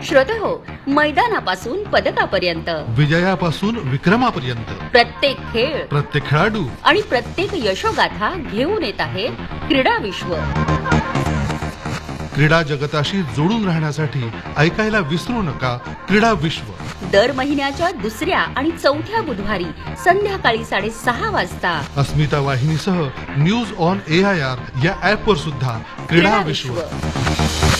श्रोतेहो, मैदानापासून पदकापर्यंत, विजयापासून विक्रमापर्यंत प्रत्येक खेळ, प्रत्येक खेळाडू आणि प्रत्येक यशोगाथा घेऊन येत आहे क्रीडा विश्व. क्रीडा जगताशी जोडून राहण्यासाठी ऐकायला विसरू नका क्रीडा विश्व. दर महिन्याच्या दुसऱ्या आणि चौथ्या बुधवारी संध्याकाळी 6:30 वाजता अस्मिता वाहिनीसह न्यूज ऑन AIR या ॲपवर सुद्धा क्रीडा विश्व.